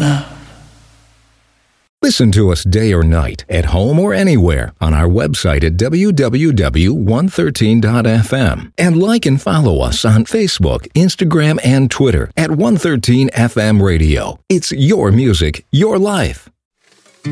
love. Listen to us day or night, at home or anywhere, on our website at www.113.fm. And like and follow us on Facebook, Instagram, and Twitter at 113FM Radio. It's your music, your life.